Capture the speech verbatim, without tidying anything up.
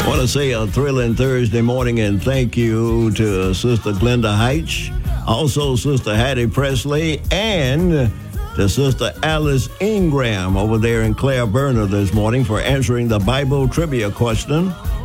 I want to say a thrilling Thursday morning and thank you to Sister Glenda Heitch, also Sister Hattie Presley, and to Sister Alice Ingram over there in Claire Burner this morning for answering the Bible trivia question.